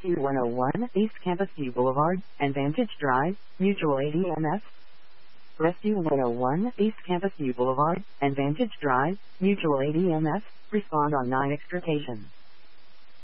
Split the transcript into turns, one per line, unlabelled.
Rescue 101, East Campus View Boulevard, and Vantage Drive, Mutual Aid EMS. Rescue 101, East Campus View Boulevard, and Vantage Drive, Mutual Aid EMS, respond on 9 extrication.